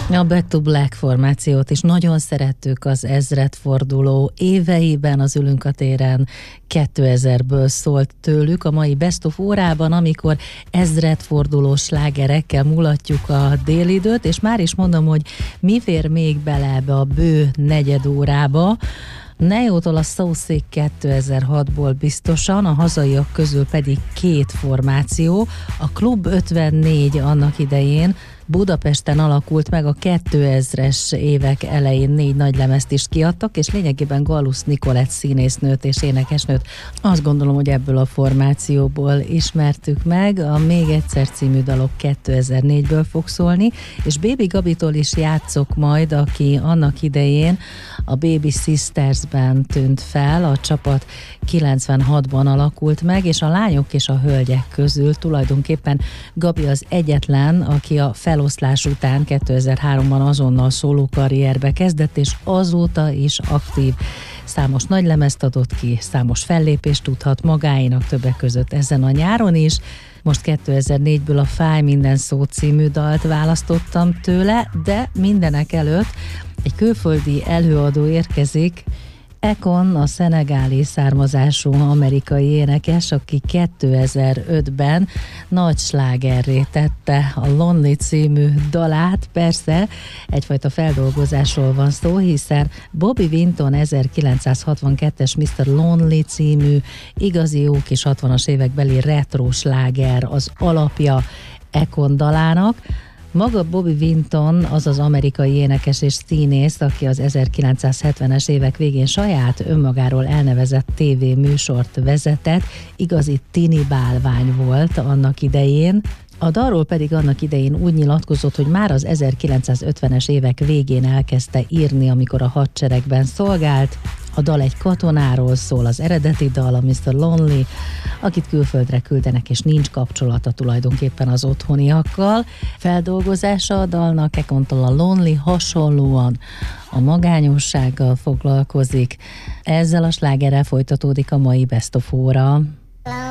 A Back to Black formációt is nagyon szerettük az ezredforduló éveiben, az Ülünk a téren 2000-ből szólt tőlük a mai Best of órában, amikor ezredforduló slágerekkel mulatjuk a délidőt, és már is mondom, hogy mi fér még bele ebbe a bő negyed órába. Neótól a So Sick 2006-ból biztosan, a hazaiak közül pedig két formáció. A Klub 54 annak idején Budapesten alakult meg, a 2000-es évek elején 4 nagylemezt is kiadtak, és lényegében Gallusz Nikolett színésznőt és énekesnőt azt gondolom, hogy ebből a formációból ismertük meg. A Még egyszer című dalok 2004-ből fog szólni, és Baby Gabitól is játszok majd, aki annak idején a Baby Sistersben tűnt fel, a csapat 96-ban alakult meg, és a lányok és a hölgyek közül tulajdonképpen Gabi az egyetlen, aki a feloszlás után 2003-ban azonnal szóló karrierbe kezdett, és azóta is aktív. Számos nagylemezt adott ki, számos fellépést tudhat magáénak, többek között ezen a nyáron is. Most 2004-ből a Fáj minden szó című dalt választottam tőle, de mindenek előtt egy külföldi előadó érkezik, Akon, a szenegáli származású amerikai énekes, aki 2005-ben nagy slágerré tette a Lonely című dalát. Persze egyfajta feldolgozásról van szó, hiszen Bobby Vinton 1962-es Mr. Lonely című igazi jó kis 60-as évekbeli retro sláger az alapja Akon dalának. Maga Bobby Vinton az az amerikai énekes és színész, aki az 1970-es évek végén saját önmagáról elnevezett tévéműsort vezetett, igazi tini bálvány volt annak idején. A dalról pedig annak idején úgy nyilatkozott, hogy már az 1950-es évek végén elkezdte írni, amikor a hadseregben szolgált. A dal egy katonáról szól, az eredeti dal, a Mr. Lonely, akit külföldre küldenek, és nincs kapcsolata tulajdonképpen az otthoniakkal. Feldolgozása a dalnak Akontól a Lonely hasonlóan a magányossággal foglalkozik. Ezzel a slágerrel folytatódik a mai Best of óra.